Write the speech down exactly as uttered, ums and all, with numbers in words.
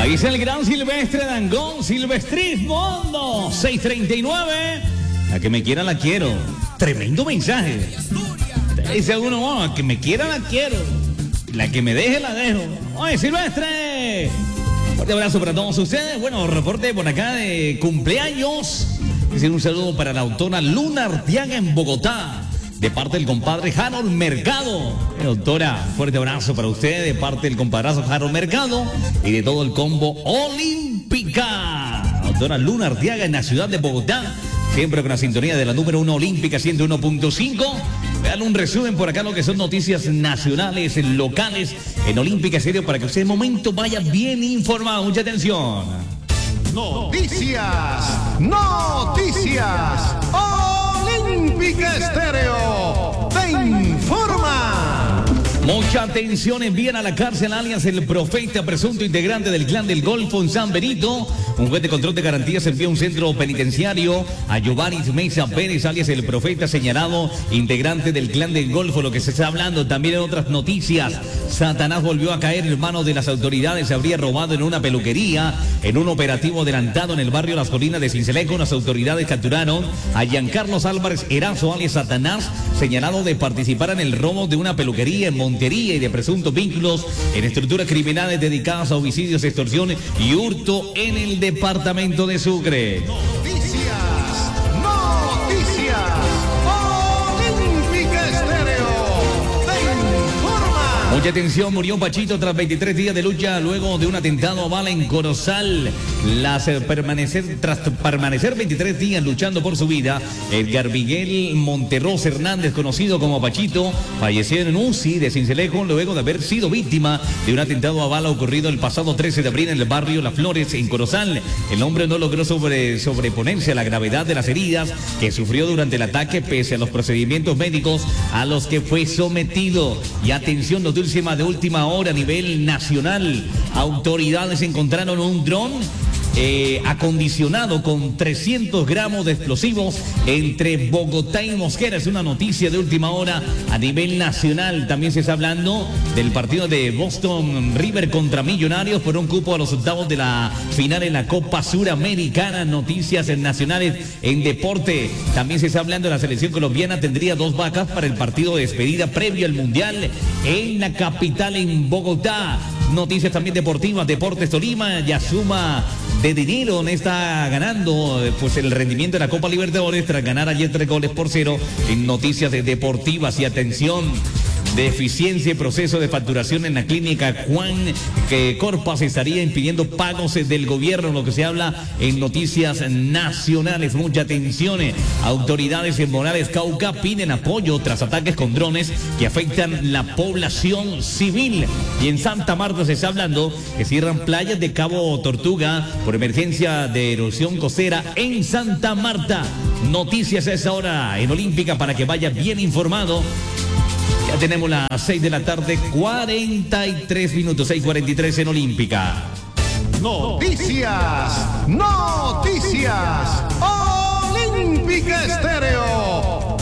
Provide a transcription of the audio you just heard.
Ahí está el gran Silvestre Dangond, Silvestrismo seis treinta y nueve. La que me quiera la quiero. Tremendo mensaje. Dice uno, oh, la que me quiera la quiero. La que me deje la dejo. Oye, Silvestre. Fuerte abrazo para todos ustedes. Bueno, reporte por acá de cumpleaños. Dice un saludo para la autora Luna Arteaga en Bogotá. De parte del compadre Harold Mercado. Eh, doctora, fuerte abrazo para usted de parte del compadrazgo Harold Mercado y de todo el combo Olímpica. Doctora Luna Arteaga en la ciudad de Bogotá. Siempre con la sintonía de la número uno Olímpica ciento uno punto cinco. Vean un resumen por acá lo que son noticias nacionales, locales en Olímpica Estéreo para que usted de momento vaya bien informado. Mucha atención. Noticias, noticias. Olímpica Estéreo te informa. Mucha atención, envían a la cárcel alias el profeta, presunto integrante del clan del Golfo en San Benito. Un juez de control de garantías envía a un centro penitenciario a Giovanni Mesa Pérez, alias el profeta, señalado integrante del clan del Golfo. Lo que se está hablando también en otras noticias. Satanás volvió a caer en manos de las autoridades. Se habría robado en una peluquería en un operativo adelantado en el barrio Las Colinas de Sincelejo. Las autoridades capturaron a Giancarlos Álvarez Erazo, alias Satanás, señalado de participar en el robo de una peluquería en Montería y de presuntos vínculos en estructuras criminales dedicadas a homicidios, extorsión y hurto en el departamento de Sucre. Noticias, noticias. Olímpica Estéreo te informa. Mucha atención, murió Pachito tras veintitrés días de lucha luego de un atentado a bala en Corozal. Las, eh, permanecer, tras permanecer veintitrés días luchando por su vida, Edgar Miguel Monterrosa Hernández, conocido como Pachito, falleció en un U C I de Sincelejo luego de haber sido víctima de un atentado a bala ocurrido el pasado trece de abril en el barrio Las Flores, en Corozal. El hombre no logró sobre, sobreponerse a la gravedad de las heridas que sufrió durante el ataque pese a los procedimientos médicos a los que fue sometido. Y atención, notísima de última hora a nivel nacional. Autoridades encontraron un dron Eh, acondicionado con trescientos gramos de explosivos entre Bogotá y Mosquera. Es una noticia de última hora a nivel nacional. También se está hablando del partido de Boston River contra Millonarios por un cupo a los octavos de la final en la Copa Suramericana. Noticias nacionales en deporte. También se está hablando de la selección colombiana. Tendría dos vacas para el partido de despedida previo al Mundial en la capital, en Bogotá. Noticias también deportivas. Deportes Tolima ya suma de dinero, está ganando pues el rendimiento de la Copa Libertadores tras ganar ayer tres goles por cero. En noticias de deportivas y atención, de eficiencia y proceso de facturación en la clínica Juan que Corpas estaría impidiendo pagos del gobierno, lo que se habla en noticias nacionales. Mucha atención, autoridades en Morales, Cauca piden apoyo tras ataques con drones que afectan la población civil. Y en Santa Marta se está hablando que cierran playas de Cabo Tortuga por emergencia de erosión costera en Santa Marta. Noticias a esa hora en Olímpica para que vaya bien informado. Ya tenemos las seis de la tarde, cuarenta y tres minutos, seis cuarenta y tres en Olímpica. Noticias, noticias. Olímpica Estéreo